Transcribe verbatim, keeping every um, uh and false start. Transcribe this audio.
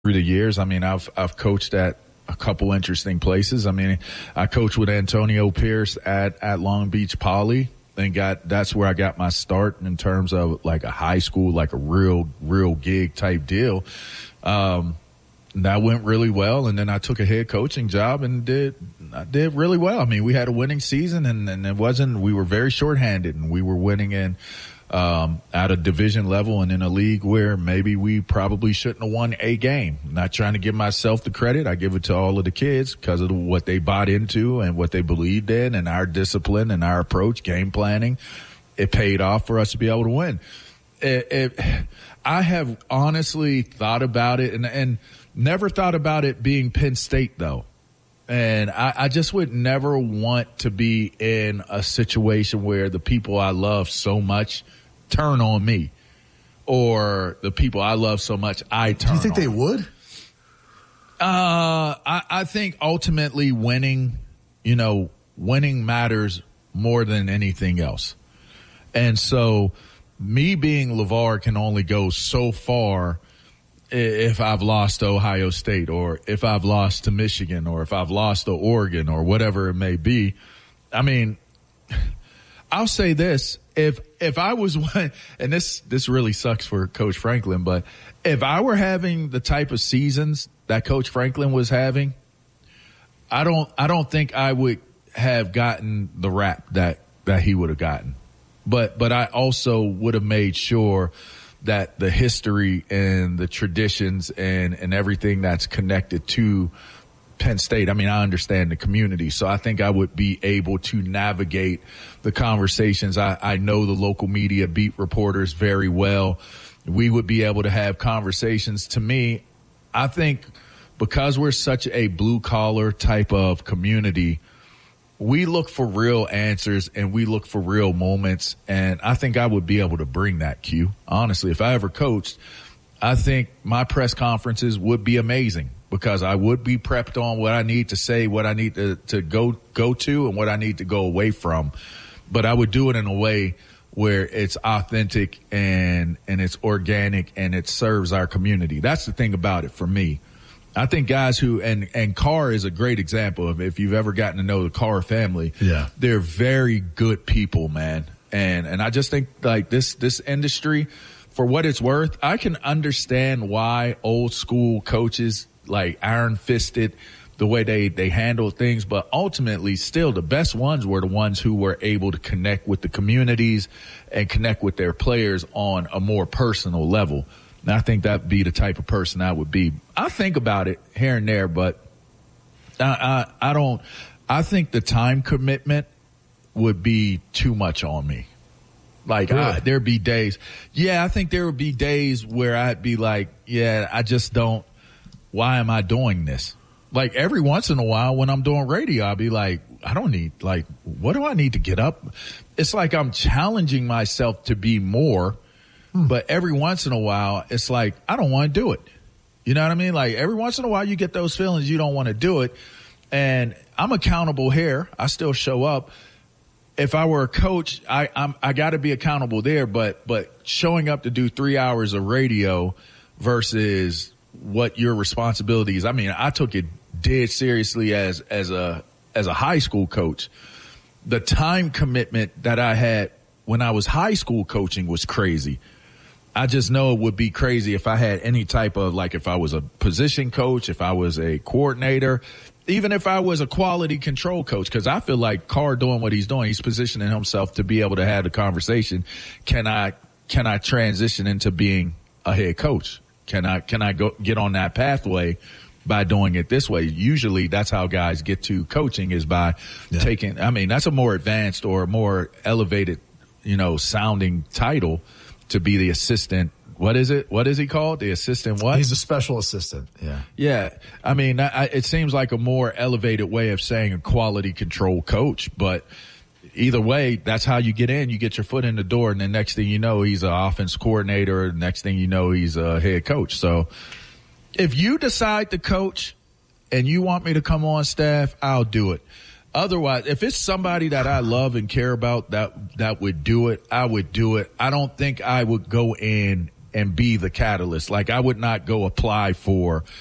through the years. I mean, I've I've coached at a couple interesting places. I mean, I coached with Antonio Pierce at, at Long Beach Poly and got, that's where I got my start in terms of like a high school, like a real, real gig type deal. Um, that went really well. And then I took a head coaching job and did, I did really well. I mean, we had a winning season and, and it wasn't, we were very shorthanded and we were winning in, Um, at a division level and in a league where maybe we probably shouldn't have won a game. Not trying to give myself the credit. I give it to all of the kids because of what they bought into and what they believed in and our discipline and our approach, game planning. It paid off for us to be able to win. It, it, I have honestly thought about it and, and never thought about it being Penn State though. And I, I just would never want to be in a situation where the people I love so much turn on me, or the people I love so much I turn on. Do you think they would? Uh, I, I think ultimately winning, you know, winning matters more than anything else. And so me being LeVar can only go so far if I've lost to Ohio State or if I've lost to Michigan or if I've lost to Oregon or whatever it may be. I mean, I'll say this. If, if I was one, and this, this really sucks for Coach Franklin, but if I were having the type of seasons that Coach Franklin was having, I don't, I don't think I would have gotten the rap that, that he would have gotten. But, but I also would have made sure that the history and the traditions and, and everything that's connected to Penn State. I mean, I understand the community, so I think I would be able to navigate the conversations. I, I know the local media beat reporters very well. We would be able to have conversations. To me, I think because we're such a blue collar type of community, we look for real answers and we look for real moments. And I think I would be able to bring that, Q. Honestly, if I ever coached, I think my press conferences would be amazing because I would be prepped on what I need to say, what I need to, to go, go to and what I need to go away from. But I would do it in a way where it's authentic and, and it's organic and it serves our community. That's the thing about it for me. I think guys who, and, and Carr is a great example of if you've ever gotten to know the Carr family. Yeah. They're very good people, man. And, and I just think like this, this industry, for what it's worth, I can understand why old school coaches like iron fisted the way they, they handle things. But ultimately still the best ones were the ones who were able to connect with the communities and connect with their players on a more personal level. And I think that'd be the type of person I would be. I think about it here and there, but I, I, I don't, I think the time commitment would be too much on me. Like really? I, there'd be days. Yeah, I think there would be days where I'd be like, yeah, I just don't, why am I doing this? Like every once in a while when I'm doing radio, I'll be like, I don't need, like, what do I need to get up? It's like I'm challenging myself to be more. Hmm. But every once in a while, it's like, I don't want to do it. You know what I mean? Like every once in a while you get those feelings you don't want to do it. And I'm accountable here. I still show up. If I were a coach, I, I'm, I got to be accountable there. But, but showing up to do three hours of radio versus what your responsibility is. I mean, I took it dead seriously as, as a, as a high school coach. The time commitment that I had when I was high school coaching was crazy. I just know it would be crazy if I had any type of, like if I was a position coach, if I was a coordinator, even if I was a quality control coach, because I feel like Carr doing what he's doing, he's positioning himself to be able to have the conversation. Can I, can I transition into being a head coach? Can I, can I go get on that pathway by doing it this way? Usually that's how guys get to coaching is by yeah. taking, I mean, that's a more advanced or more elevated, you know, sounding title to be the assistant. What is it? What is he called? The assistant what? He's a special assistant. Yeah. Yeah. I mean, I, it seems like a more elevated way of saying a quality control coach, but either way, that's how you get in. You get your foot in the door, and the next thing you know, he's an offense coordinator. Next thing you know, he's a head coach. So if you decide to coach and you want me to come on staff, I'll do it. Otherwise, if it's somebody that I love and care about that, that would do it, I would do it. I don't think I would go in and be the catalyst. Like I would not go apply for